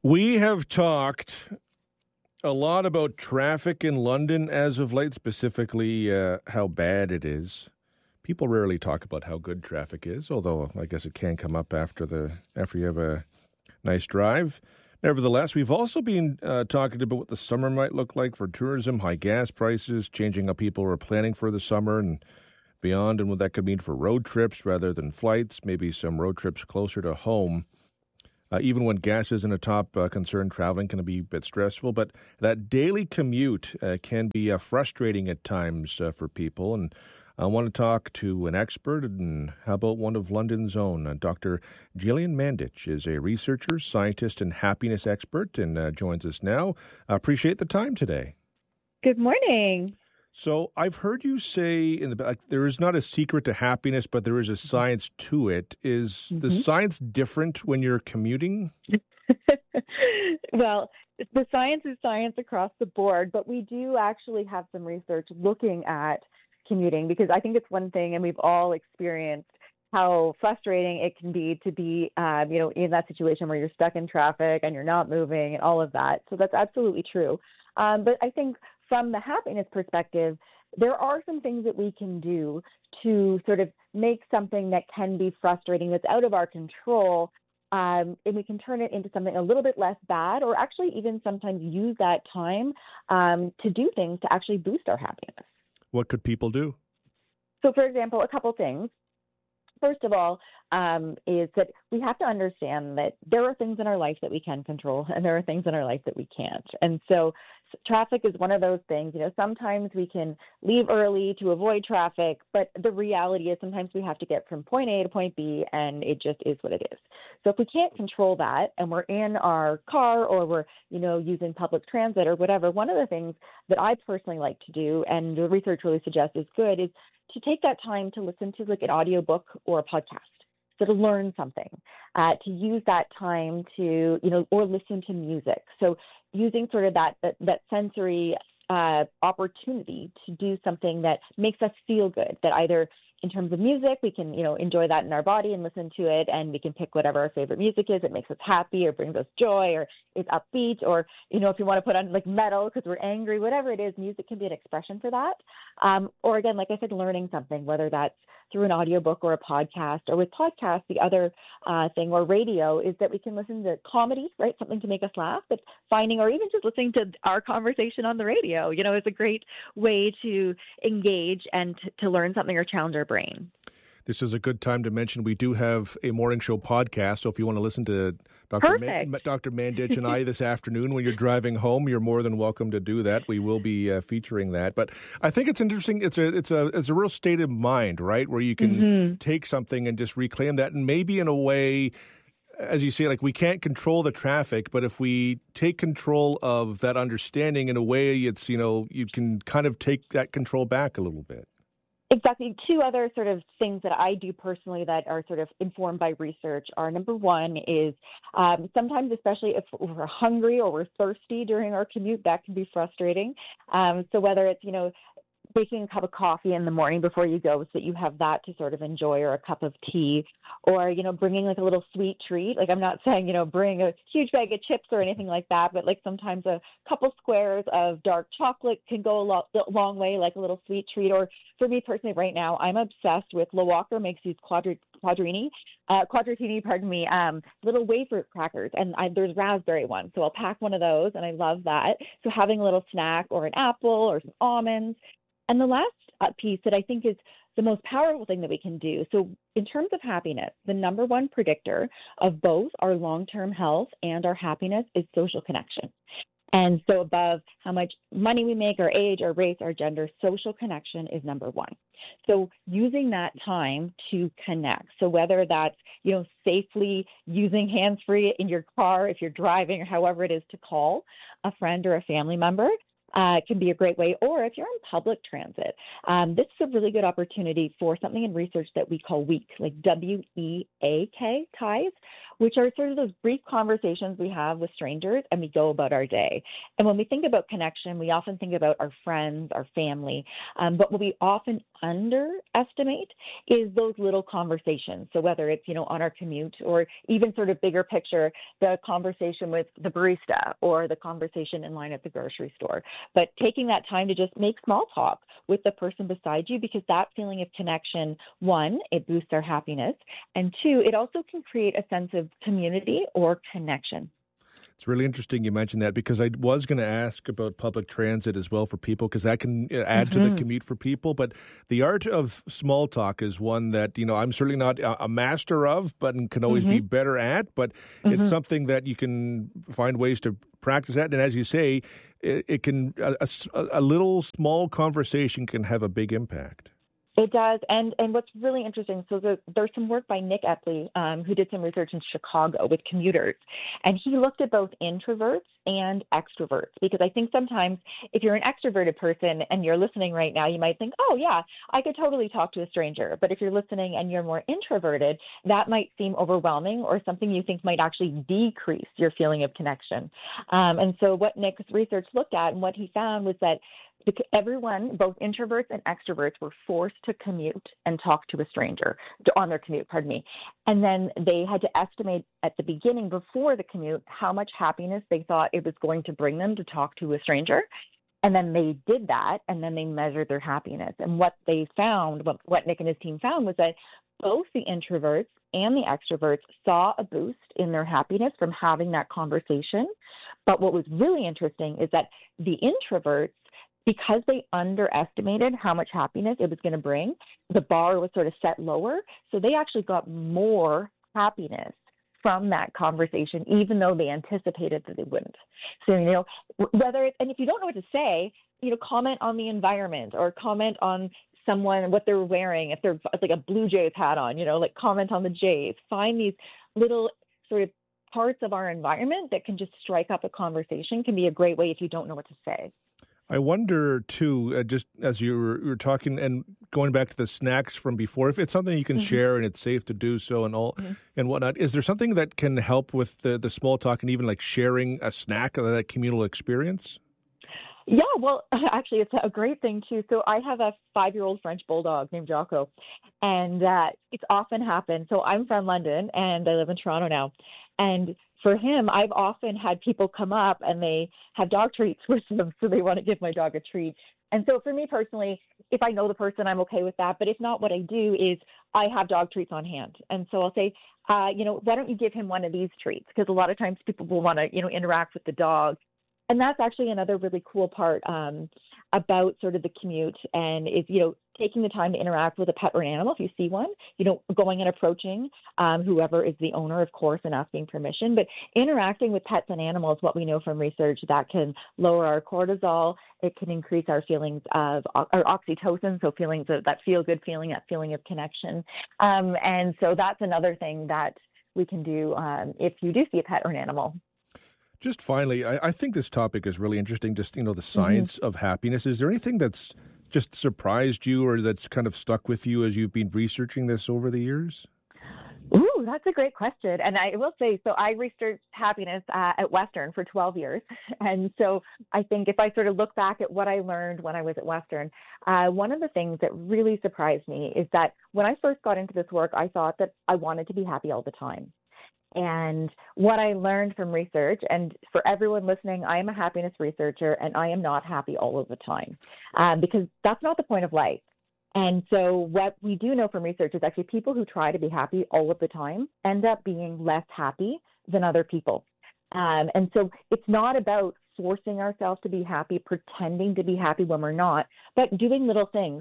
We have talked a lot about traffic in London as of late, specifically how bad it is. People rarely talk about how good traffic is, although I guess it can come up after you have a nice drive. Nevertheless, we've also been talking about what the summer might look like for tourism, high gas prices, changing how people are planning for the summer and beyond, and what that could mean for road trips rather than flights, maybe some road trips closer to home. Even when gas isn't a top concern, traveling can be a bit stressful. But that daily commute can be frustrating at times for people. And I want to talk to an expert, and how about one of London's own? Dr. Gillian Mandich is a researcher, scientist, and happiness expert, and joins us now. I appreciate the time today. Good morning. So I've heard you say there is not a secret to happiness, but there is a science to it. Is the science different when you're commuting? Well, the science is science across the board, but we do actually have some research looking at commuting, because I think it's one thing, and we've all experienced how frustrating it can be to be, in that situation where you're stuck in traffic and you're not moving and all of that. So that's absolutely true. But I think from the happiness perspective, there are some things that we can do to sort of make something that can be frustrating, that's out of our control, and we can turn it into something a little bit less bad, or actually even sometimes use that time to do things to actually boost our happiness. What could people do? So, for example, a couple things. First of all, is that we have to understand that there are things in our life that we can control, and there are things in our life that we can't. And so traffic is one of those things. Sometimes we can leave early to avoid traffic, but the reality is sometimes we have to get from point A to point B, and it just is what it is. So if we can't control that, and we're in our car, or we're, using public transit or whatever, one of the things that I personally like to do, and the research really suggests is good, is to take that time to listen to like an audiobook or a podcast. So to learn something, to use that time to, or listen to music. So using sort of that sensory opportunity to do something that makes us feel good, that either in terms of music, we can, enjoy that in our body and listen to it, and we can pick whatever our favorite music is. It makes us happy or brings us joy or is upbeat, or, if you want to put on like metal because we're angry, whatever it is, music can be an expression for that. Or again, like I said, learning something, whether that's through an audiobook or a podcast. Or with podcasts, the other thing, or radio, is that we can listen to comedy, right? Something to make us laugh, but finding, or even just listening to our conversation on the radio, is a great way to engage and to learn something or challenge our brain. This is a good time to mention we do have a morning show podcast. So if you want to listen to Dr. Mandich and I this afternoon when you're driving home, you're more than welcome to do that. We will be featuring that. But I think it's interesting. It's a real state of mind, right, where you can take something and just reclaim that, and maybe in a way, as you say, like we can't control the traffic, but if we take control of that understanding in a way, it's, you can kind of take that control back a little bit. Exactly. Two other sort of things that I do personally that are sort of informed by research are, number one is sometimes, especially if we're hungry or we're thirsty during our commute, that can be frustrating. So whether it's, making a cup of coffee in the morning before you go so that you have that to sort of enjoy, or a cup of tea, or, bringing like a little sweet treat. Like I'm not saying, bring a huge bag of chips or anything like that, but like sometimes a couple squares of dark chocolate can go a long way, like a little sweet treat. Or for me personally right now, I'm obsessed with Lawalker makes these quadratini, little wafer crackers, and there's raspberry ones. So I'll pack one of those, and I love that. So having a little snack, or an apple, or some almonds. And the last piece that I think is the most powerful thing that we can do. So in terms of happiness, the number one predictor of both our long-term health and our happiness is social connection. And so above how much money we make, our age, our race, our gender, social connection is number one. So using that time to connect. So whether that's, safely using hands-free in your car if you're driving, or however it is, to call a friend or a family member, can be a great way. Or if you're in public transit, this is a really good opportunity for something in research that we call WEAK, like WEAK ties, which are sort of those brief conversations we have with strangers and we go about our day. And when we think about connection, we often think about our friends, our family. But what we often underestimate is those little conversations. So whether it's, on our commute or even sort of bigger picture, the conversation with the barista or the conversation in line at the grocery store. But taking that time to just make small talk with the person beside you, because that feeling of connection, one, it boosts our happiness. And two, it also can create a sense of community or connection. It's really interesting you mentioned that, because I was going to ask about public transit as well for people, because that can add to the commute for people. But the art of small talk is one that, I'm certainly not a master of, but can always be better at. But it's something that you can find ways to practice at. And as you say, it can a little small conversation can have a big impact. It does. And what's really interesting, so there's some work by Nick Epley, who did some research in Chicago with commuters. And he looked at both introverts and extroverts, because I think sometimes if you're an extroverted person and you're listening right now, you might think, oh, yeah, I could totally talk to a stranger. But if you're listening and you're more introverted, that might seem overwhelming or something you think might actually decrease your feeling of connection. And so what Nick's research looked at and what he found was that everyone, both introverts and extroverts, were forced to commute and talk to a stranger on their commute, And then they had to estimate at the beginning, before the commute, how much happiness they thought it was going to bring them to talk to a stranger. And then they did that, and then they measured their happiness. And what they found, what Nick and his team found, was that both the introverts and the extroverts saw a boost in their happiness from having that conversation. But what was really interesting is that the introverts, because they underestimated how much happiness it was going to bring, the bar was sort of set lower. So they actually got more happiness from that conversation, even though they anticipated that they wouldn't. So, whether it's, and if you don't know what to say, comment on the environment or comment on someone, what they're wearing, if they're like a Blue Jays hat on, comment on the Jays. Find these little sort of parts of our environment that can just strike up a conversation, can be a great way if you don't know what to say. I wonder, too, just as you were talking and going back to the snacks from before, if it's something you can share and it's safe to do so and all and whatnot, is there something that can help with the small talk and even like sharing a snack of that communal experience? Yeah, well, actually, it's a great thing, too. So I have a 5-year-old French bulldog named Jocko, and it's often happened. So I'm from London, and I live in Toronto now. And for him, I've often had people come up and they have dog treats with them, so they want to give my dog a treat. And so for me personally, if I know the person, I'm okay with that. But if not, what I do is I have dog treats on hand. And so I'll say, why don't you give him one of these treats? Because a lot of times people will want to, interact with the dog. And that's actually another really cool part about sort of the commute, and is, taking the time to interact with a pet or an animal if you see one, going and approaching whoever is the owner, of course, and asking permission. But interacting with pets and animals, what we know from research, that can lower our cortisol. It can increase our feelings of our oxytocin, so feelings of that feel-good feeling, that feeling of connection. And so that's another thing that we can do if you do see a pet or an animal. Just finally, I think this topic is really interesting, just, the science of happiness. Is there anything that's just surprised you or that's kind of stuck with you as you've been researching this over the years? Ooh, that's a great question. And I will say, so I researched happiness at Western for 12 years. And so I think if I sort of look back at what I learned when I was at Western, one of the things that really surprised me is that when I first got into this work, I thought that I wanted to be happy all the time. And what I learned from research, and for everyone listening, I am a happiness researcher, and I am not happy all of the time, because that's not the point of life. And so what we do know from research is actually people who try to be happy all of the time end up being less happy than other people. And so it's not about forcing ourselves to be happy, pretending to be happy when we're not, but doing little things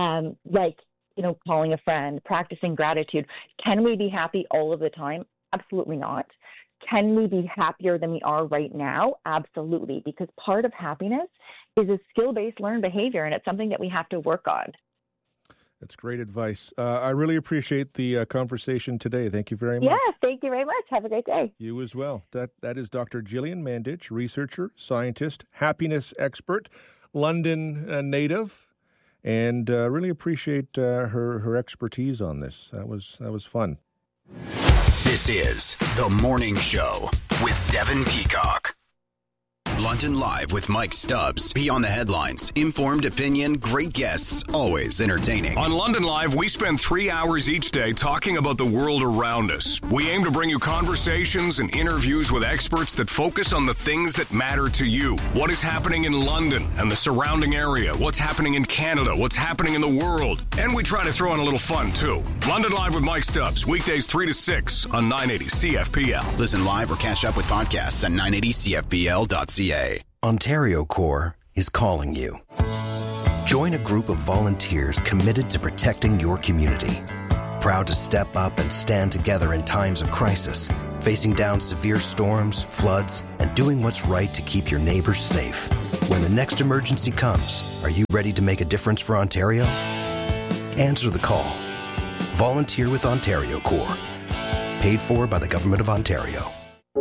like, calling a friend, practicing gratitude. Can we be happy all of the time? Absolutely not. Can we be happier than we are right now? Absolutely, because part of happiness is a skill-based learned behavior, and it's something that we have to work on. That's great advice. I really appreciate the conversation today. Thank you very much. Yeah, thank you very much. Have a great day. You as well. That is Dr. Gillian Mandich, researcher, scientist, happiness expert, London native, and really appreciate her expertise on this. That was fun. This is The Morning Show with Devin Peacock. London Live with Mike Stubbs. Beyond the headlines, informed opinion, great guests, always entertaining. On London Live, we spend 3 hours each day talking about the world around us. We aim to bring you conversations and interviews with experts that focus on the things that matter to you. What is happening in London and the surrounding area? What's happening in Canada? What's happening in the world? And we try to throw in a little fun, too. London Live with Mike Stubbs, weekdays 3 to 6 on 980 CFPL. Listen live or catch up with podcasts at 980CFPL.ca. Ontario Corps is calling you. Join a group of volunteers committed to protecting your community. Proud to step up and stand together in times of crisis, facing down severe storms, floods, and doing what's right to keep your neighbors safe. When the next emergency comes, are you ready to make a difference for Ontario? Answer the call. Volunteer with Ontario Corps. Paid for by the Government of Ontario.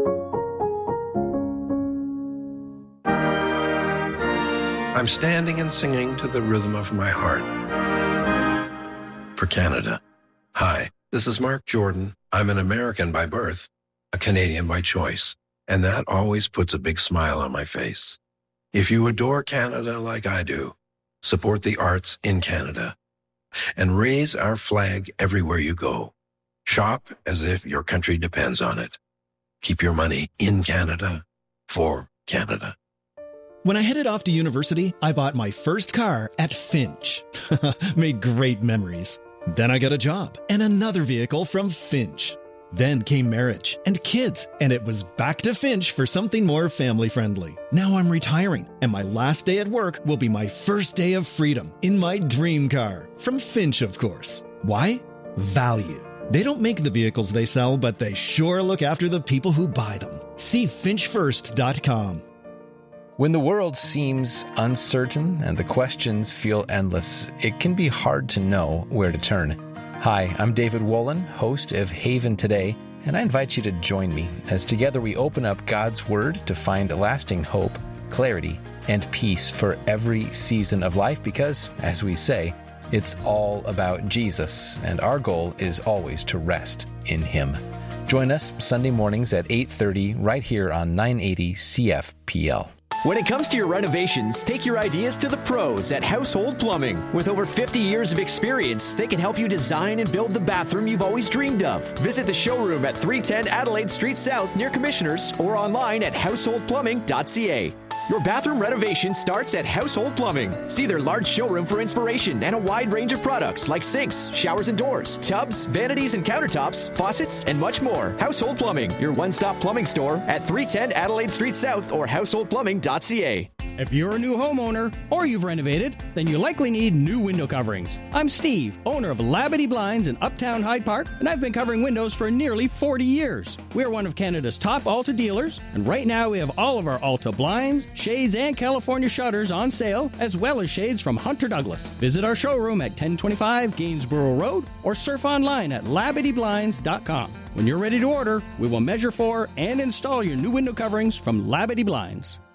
I'm standing and singing to the rhythm of my heart. For Canada. Hi, this is Mark Jordan. I'm an American by birth, a Canadian by choice, and that always puts a big smile on my face. If you adore Canada like I do, support the arts in Canada and raise our flag everywhere you go. Shop as if your country depends on it. Keep your money in Canada for Canada. When I headed off to university, I bought my first car at Finch. Made great memories. Then I got a job and another vehicle from Finch. Then came marriage and kids, and it was back to Finch for something more family-friendly. Now I'm retiring, and my last day at work will be my first day of freedom in my dream car. From Finch, of course. Why? Value. They don't make the vehicles they sell, but they sure look after the people who buy them. See finchfirst.com. When the world seems uncertain and the questions feel endless, it can be hard to know where to turn. Hi, I'm David Wolin, host of Haven Today, and I invite you to join me as together we open up God's Word to find lasting hope, clarity, and peace for every season of life because, as we say, it's all about Jesus, and our goal is always to rest in Him. Join us Sunday mornings at 8:30 right here on 980 CFPL. When it comes to your renovations, take your ideas to the pros at Household Plumbing. With over 50 years of experience, they can help you design and build the bathroom you've always dreamed of. Visit the showroom at 310 Adelaide Street South near Commissioners or online at householdplumbing.ca. Your bathroom renovation starts at Household Plumbing. See their large showroom for inspiration and a wide range of products like sinks, showers and doors, tubs, vanities and countertops, faucets, and much more. Household Plumbing, your one-stop plumbing store at 310 Adelaide Street South or householdplumbing.ca. If you're a new homeowner or you've renovated, then you likely need new window coverings. I'm Steve, owner of Labadee Blinds in Uptown Hyde Park, and I've been covering windows for nearly 40 years. We're one of Canada's top Alta dealers, and right now we have all of our Alta blinds, shades, and California shutters on sale, as well as shades from Hunter Douglas. Visit our showroom at 1025 Gainsborough Road or surf online at LabadeeBlinds.com. When you're ready to order, we will measure for and install your new window coverings from Labadee Blinds.